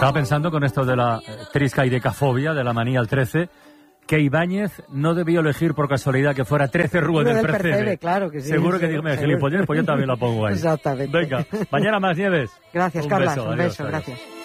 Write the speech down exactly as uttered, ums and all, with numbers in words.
Estaba pensando con esto de la trisca y decafobia, de la manía al trece, que Ibáñez no debió elegir por casualidad que fuera trece Rúa del, del Percebe. Percebe. Claro que sí. Seguro que dígame gilipollas, pues yo también la pongo ahí. Exactamente. Venga, mañana más, Nieves. Gracias, un Carlas. Beso, un adiós, beso, adiós. gracias.